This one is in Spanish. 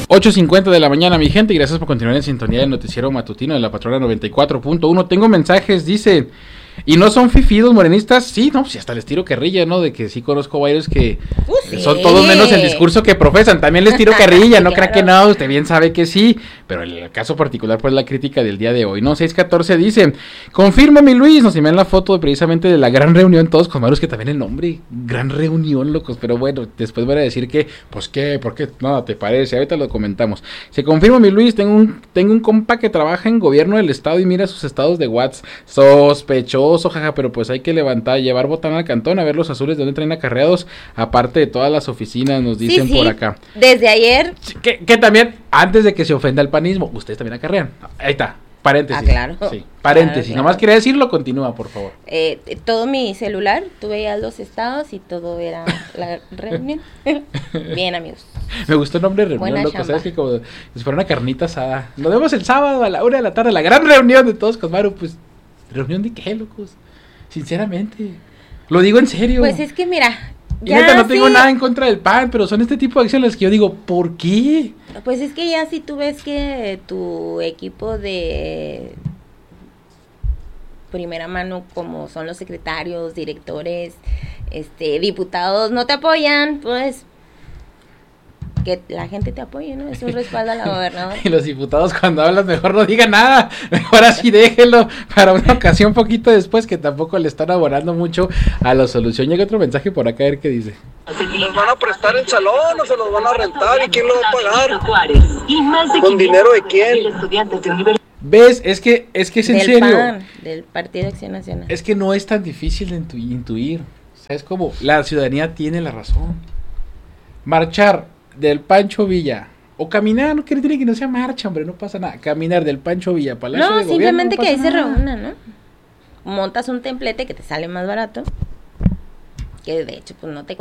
8:50 de la mañana, mi gente, y gracias por continuar en sintonía del noticiero matutino de la Patrona 94.1. Tengo mensajes, dice, ¿y no son fifidos morenistas? Sí, no, si hasta les tiro carrilla, ¿no? De que sí conozco varios que sí. Son todos menos el discurso que profesan. También les tiro carrilla, no Claro. crea que no, usted bien sabe que sí. Pero el caso particular, pues la crítica del día de hoy, ¿no? 6:14 dice, confirma mi Luis, nos envían la foto precisamente de la gran reunión, todos con Maros, que también el nombre, gran reunión, locos. Pero bueno, después van a decir que, pues qué, ¿por qué? Nada te parece, ahorita lo comentamos. Se confirma mi Luis, tengo un compa que trabaja en gobierno del estado y mira sus estados de WhatsApp. Sospechoso, jaja, pero pues hay que levantar, llevar botana al cantón, a ver los azules de donde traen acarreados, aparte de todas las oficinas, nos dicen por acá. Desde ayer. Que también, antes de que se ofenda el panismo, ustedes también acarrean. Ahí está, paréntesis. Claro. Sí, paréntesis, Claro. nomás quería decirlo, continúa, por favor. Todo mi celular, tú veías los estados y todo era la reunión. Bien, amigos. Me gustó el nombre de reunión, Buena loco, chamba. sabes que como si fuera una carnita asada. Nos vemos el sábado a la 1 de la tarde, la gran reunión de todos con Maru, pues, ¿reunión de qué, locos? Sinceramente, lo digo en serio. Pues es que mira, Y neta, no tengo nada en contra del PAN, pero son este tipo de acciones que yo digo, ¿por qué? Pues es que ya si tú ves que tu equipo de primera mano, como son los secretarios, directores, diputados, no te apoyan, pues que la gente te apoye, ¿no? Es un respaldo a la gobernadora. Y los diputados cuando hablan mejor no digan nada, mejor así déjenlo para una ocasión poquito después, que tampoco le están abonando mucho a la solución. Llega otro mensaje por acá, a ver qué dice. ¿Nos van a prestar el salón o se los van a rentar? ¿Y quién lo va a pagar? ¿Con dinero de quién? ¿Ves? Es que es en Del serio. PAN, del Partido Acción Nacional. Es que no es tan difícil de intuir. O sea, es como la ciudadanía tiene la razón. Marchar del Pancho Villa o caminar, no quiere decir que no sea marcha, hombre, no pasa nada. Caminar del Pancho Villa a Palacio de Gobierno. Simplemente No que ahí pasa se nada. reúnan, ¿no? Montas un templete que te sale más barato, que de hecho pues no te